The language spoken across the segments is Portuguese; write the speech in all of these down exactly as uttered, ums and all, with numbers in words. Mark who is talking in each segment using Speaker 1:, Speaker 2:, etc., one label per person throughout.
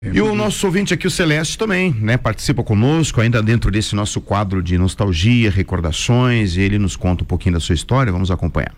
Speaker 1: E o nosso ouvinte aqui, o Celeste, também, né? Participa conosco, ainda dentro desse nosso quadro de nostalgia, recordações, e ele nos conta um pouquinho da sua história. Vamos acompanhar.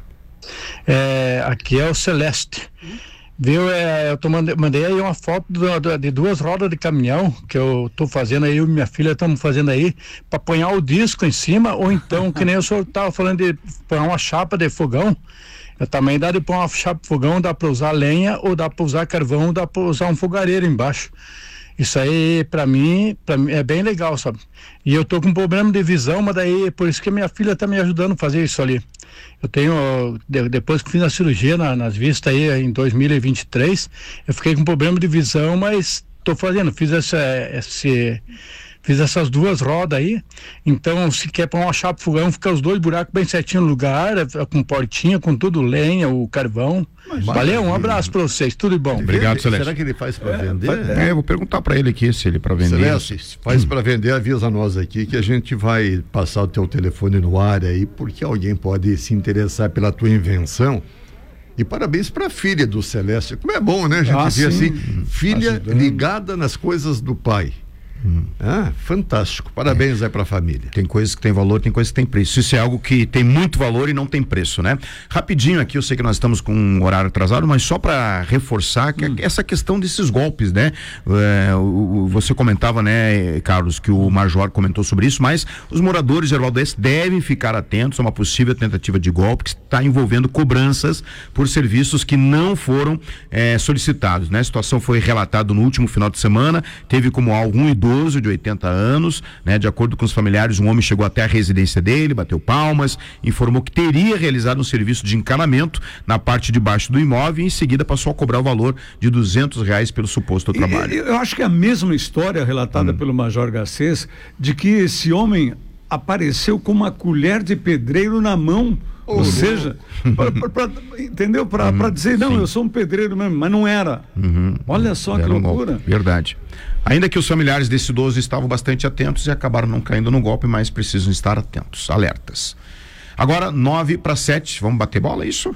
Speaker 2: É, aqui é o Celeste. Viu, é, eu tô mandei, mandei aí uma foto do, do, de duas rodas de caminhão que eu tô fazendo aí, eu e minha filha estamos fazendo aí, para apanhar o disco em cima, ou então, que nem o senhor tava falando de pôr uma chapa de fogão. Eu também dá de pôr uma chapa de fogão, dá para usar lenha, ou dá para usar carvão, dá para usar um fogareiro embaixo. Isso aí, para mim, pra mim, é bem legal, sabe? E eu tô com um problema de visão, mas daí, por isso que minha filha tá me ajudando a fazer isso ali. Eu tenho, de, depois que fiz a cirurgia na, nas vistas aí, em dois mil e vinte e três, eu fiquei com problema de visão, mas tô fazendo, fiz essa, esse... Fiz essas duas rodas aí, então se quer pôr uma chapa de fogão, fica os dois buracos bem certinho no lugar, com portinha, com tudo, lenha, o carvão. Mas, valeu, um abraço pra vocês, tudo de bom.
Speaker 1: Obrigado, Celeste.
Speaker 3: Será que ele faz pra
Speaker 2: é,
Speaker 3: vender?
Speaker 1: É, eu vou perguntar pra ele aqui se ele pra vender.
Speaker 3: Celeste, se faz hum. pra vender, avisa nós aqui que a gente vai passar o teu telefone no ar aí, porque alguém pode se interessar pela tua invenção. E parabéns para a filha do Celeste. Como é bom, né? A gente
Speaker 2: ah,
Speaker 3: vê assim, filha
Speaker 2: ajudando.
Speaker 3: ligada nas coisas do pai. Hum. Ah, fantástico, parabéns é. aí pra família.
Speaker 1: Tem coisas que tem valor, tem coisas que tem preço. Isso é algo que tem muito valor e não tem preço, né? Rapidinho aqui, eu sei que nós estamos com um horário atrasado, mas só para reforçar que hum. essa questão desses golpes, né? É, o, o, você comentava, né, Carlos, que o Major comentou sobre isso, mas os moradores de Ervaldo Oeste devem ficar atentos a uma possível tentativa de golpe que está envolvendo cobranças por serviços que não foram é, solicitados, né? A situação foi relatada no último final de semana, teve como alvo um idoso de oitenta anos, né? De acordo com os familiares, um homem chegou até a residência dele, bateu palmas, informou que teria realizado um serviço de encanamento na parte de baixo do imóvel e em seguida passou a cobrar o valor de duzentos reais pelo suposto trabalho.
Speaker 4: E, eu acho que é a mesma história relatada hum. pelo Major Garcês, de que esse homem apareceu com uma colher de pedreiro na mão. Ou uhum. seja, pra, pra, pra, entendeu? Para uhum. dizer, não, sim. eu sou um pedreiro mesmo, mas não era. Uhum. Olha só era que loucura.
Speaker 1: Um Verdade. Ainda que os familiares desse idoso estavam bastante atentos e acabaram não caindo no golpe, mas precisam estar atentos, alertas. Agora, nove para sete, vamos bater bola, é isso?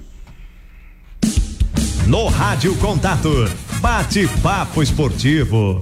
Speaker 5: No Rádio Contato, bate-papo esportivo.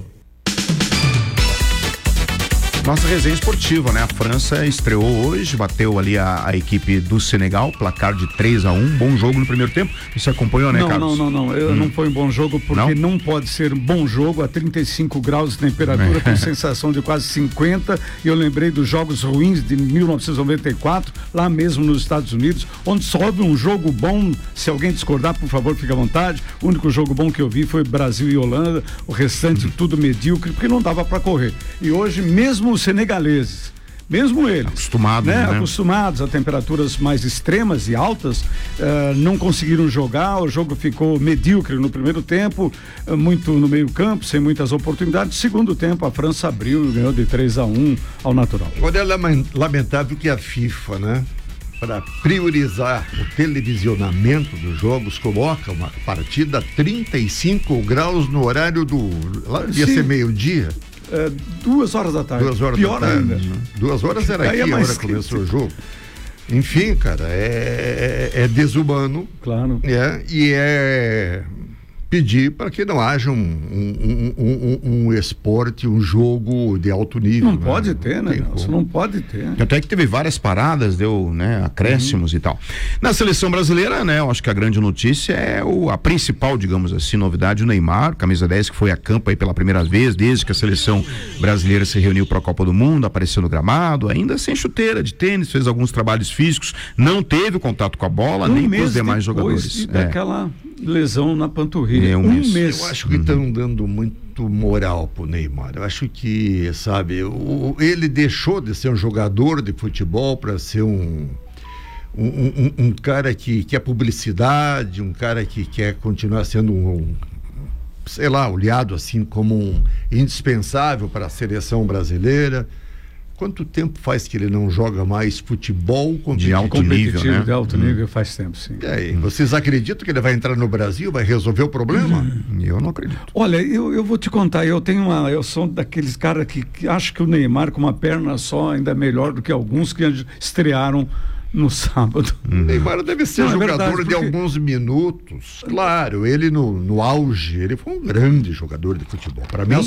Speaker 1: Nossa resenha esportiva, né? A França estreou hoje, bateu ali a, a equipe do Senegal, placar de três a um, bom jogo no primeiro tempo. Você acompanhou, né,
Speaker 4: não,
Speaker 1: Carlos?
Speaker 4: Não, não, não, eu hum. não foi um bom jogo porque não? não pode ser um bom jogo a trinta e cinco graus de temperatura, com sensação de quase cinquenta. E eu lembrei dos jogos ruins de mil novecentos e noventa e quatro, lá mesmo nos Estados Unidos, onde só houve um jogo bom. Se alguém discordar, por favor, fique à vontade. O único jogo bom que eu vi foi Brasil e Holanda, o restante hum. tudo medíocre, porque não dava para correr. E hoje, mesmo os senegaleses, mesmo eles
Speaker 1: acostumados,
Speaker 4: né,
Speaker 1: né?
Speaker 4: acostumados a temperaturas mais extremas e altas, uh, não conseguiram jogar. O jogo ficou medíocre no primeiro tempo, uh, muito no meio campo, sem muitas oportunidades. Segundo tempo, a França abriu e ganhou de três a um ao natural.
Speaker 3: Agora é lamentável que a FIFA, né, para priorizar o televisionamento dos jogos, coloca uma partida a trinta e cinco graus no horário do, lá ia ser meio-dia.
Speaker 4: É, duas horas da tarde.
Speaker 3: Duas horas
Speaker 4: Pior
Speaker 3: da tarde.
Speaker 4: ainda.
Speaker 3: Duas horas era aqui,
Speaker 4: é
Speaker 3: a hora que começou o jogo. Enfim, cara, é, é desumano.
Speaker 4: Claro.
Speaker 3: É, e é pedir para que não haja um, um, um, um, um esporte, um jogo de alto nível.
Speaker 4: Não
Speaker 3: né?
Speaker 4: pode ter, né? Isso não pode ter.
Speaker 1: Até que teve várias paradas, deu, né, acréscimos uhum. e tal. Na seleção brasileira, né, eu acho que a grande notícia é o, a principal, digamos assim, novidade, o Neymar, camisa dez, que foi a campo aí pela primeira vez, desde que a seleção brasileira se reuniu para a Copa do Mundo, apareceu no gramado, ainda sem chuteira, de tênis, fez alguns trabalhos físicos, não teve contato com a bola, um nem com os demais jogadores.
Speaker 4: É. Daquela lesão na panturrilha.
Speaker 1: É, um,
Speaker 3: um
Speaker 1: mês.
Speaker 3: mês. Eu acho que estão uhum. dando muito moral pro Neymar. Eu acho que, sabe, o, ele deixou de ser um jogador de futebol para ser um, um, um, um cara que quer publicidade, um cara que quer continuar sendo um, um sei lá, olhado assim como um indispensável para a seleção brasileira. Quanto tempo faz que ele não joga mais futebol
Speaker 1: de alto nível, né?
Speaker 4: De alto nível hum. faz tempo, sim.
Speaker 3: E aí, hum. vocês acreditam que ele vai entrar no Brasil, vai resolver o problema?
Speaker 1: Hum. Eu não acredito.
Speaker 4: Olha, eu, eu vou te contar, eu tenho uma, eu sou daqueles caras que, que acho que o Neymar com uma perna só ainda é melhor do que alguns que estrearam no sábado.
Speaker 3: O Neymar deve ser
Speaker 4: Não, é
Speaker 3: jogador
Speaker 4: verdade,
Speaker 3: de
Speaker 4: porque...
Speaker 3: alguns minutos. Claro, ele no, no auge, ele foi um grande jogador de futebol. Para mim,